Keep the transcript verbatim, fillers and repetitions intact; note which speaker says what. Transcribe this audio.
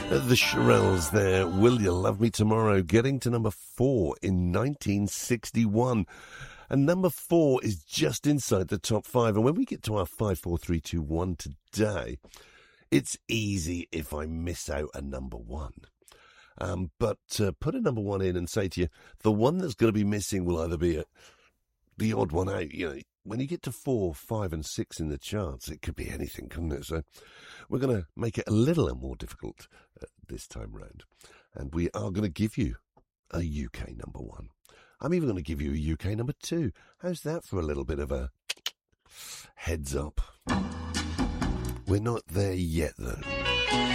Speaker 1: The Shirelles there, Will You Love Me Tomorrow, getting to number four in nineteen sixty-one. And number four is just inside the top five. And when we get to our five, four, three, two, one today, it's easy if I miss out a number one. Um, but uh, put a number one in and say to you, the one that's going to be missing will either be a, the odd one out. You know, when you get to four, five, and six in the charts, it could be anything, couldn't it? So we're going to make it a little more difficult uh, this time round. And we are going to give you a U K number one. I'm even going to give you a U K number two. How's that for a little bit of a heads up? We're not there yet, though.